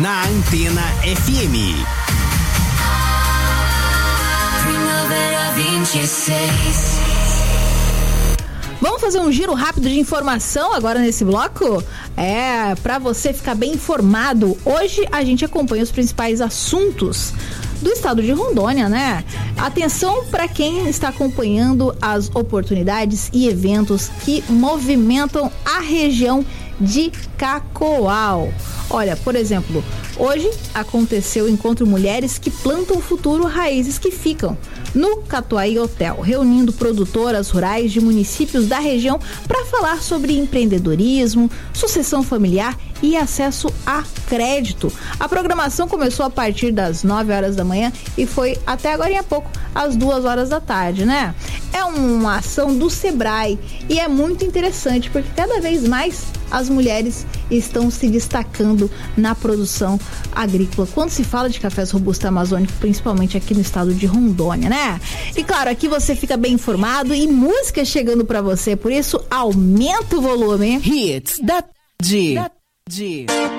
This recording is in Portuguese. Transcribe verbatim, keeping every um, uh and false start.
na Antena F M. Primavera vinte e seis. Vamos fazer um giro rápido de informação agora nesse bloco? É, para você ficar bem informado. Hoje a gente acompanha os principais assuntos do estado de Rondônia, né? Atenção para quem está acompanhando as oportunidades e eventos que movimentam a região de Cacoal. Olha, por exemplo, hoje aconteceu o Encontro Mulheres que Plantam o Futuro, Raízes que Ficam, no Catuai Hotel, reunindo produtoras rurais de municípios da região para falar sobre empreendedorismo, sucessão familiar e acesso a crédito. A programação começou a partir das nove horas da manhã e foi até agora há pouco, às duas horas da tarde, né? É uma ação do Sebrae e é muito interessante porque cada vez mais as mulheres estão se destacando na produção agrícola. Quando se fala de cafés robusta amazônico, principalmente aqui no estado de Rondônia, né? E claro, aqui você fica bem informado e música chegando pra você, por isso aumenta o volume. Hits da tarde. Da tarde.